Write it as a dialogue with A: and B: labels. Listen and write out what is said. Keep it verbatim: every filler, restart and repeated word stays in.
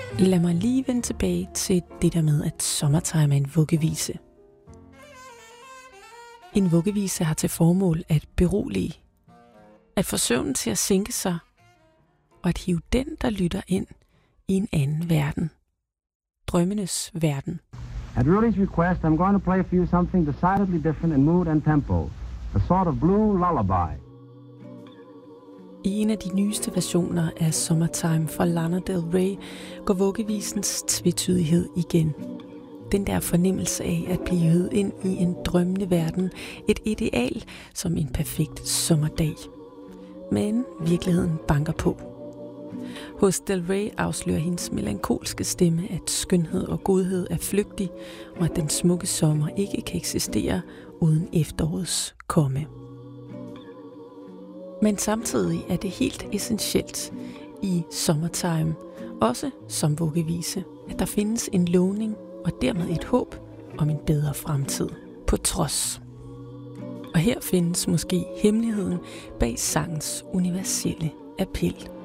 A: Lad mig lige vende tilbage til det der med, at Summertime er en vuggevise. En vuggevise har til formål at berolige, at få søvnen til at sænke sig, og at hive den, der lytter ind i en anden verden. Drømmenes verden.
B: At Rudy's request, I'm going to play for you something decidedly different in mood and tempo. A sort of blue lullaby.
A: I en af de nyeste versioner af Summertime fra Lana Del Rey går vuggevisens tvetydighed igen. Den der fornemmelse af at blive høvet ind i en drømmende verden, et ideal som en perfekt sommerdag. Men virkeligheden banker på. Hos Del Rey afslører hendes melankolske stemme, at skønhed og godhed er flygtig, og at den smukke sommer ikke kan eksistere uden efterårets komme. Men samtidig er det helt essentielt i Summertime, også som vuggevise, at der findes en lovning og dermed et håb om en bedre fremtid på trods. Og her findes måske hemmeligheden bag sangens universelle appel.